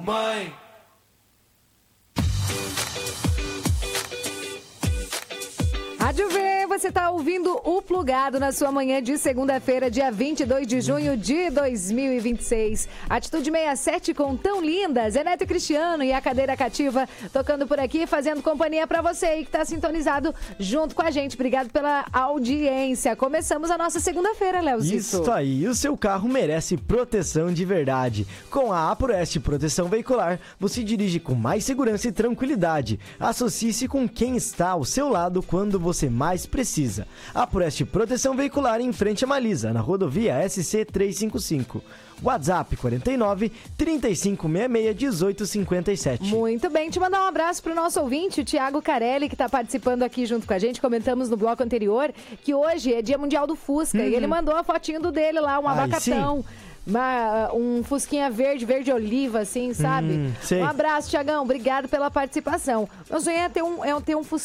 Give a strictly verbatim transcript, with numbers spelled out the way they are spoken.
mãe. Rádio V, você está ouvindo o Plugado na sua manhã de segunda-feira, dia vinte e dois de junho de dois mil e vinte e seis. Atitude sessenta e sete com Tão Linda, Zé Neto e Cristiano e a Cadeira Cativa tocando por aqui, fazendo companhia para você aí que está sintonizado junto com a gente. Obrigado pela audiência. Começamos a nossa segunda-feira, Leozito. Isso aí, o seu carro merece proteção de verdade. Com a APROEST Proteção Veicular, você dirige com mais segurança e tranquilidade. Associe-se com quem está ao seu lado quando você você mais precisa. APROEST Proteção Veicular em frente a Malisa, na rodovia S C trezentos e cinquenta e cinco. WhatsApp quarenta e nove, trinta e cinco sessenta e seis, dezoito cinquenta e sete. Muito bem, te mandar um abraço pro nosso ouvinte, o Thiago Carelli, que tá participando aqui junto com a gente. Comentamos no bloco anterior que hoje é Dia Mundial do Fusca, uhum. e ele mandou a fotinho do dele lá, um Ai, abacatão. Uma, um fusquinha verde, verde oliva, assim, sabe? Hum, um abraço, Thiagão. Obrigado pela participação. Meu sonho é ter um, é ter um fusquinha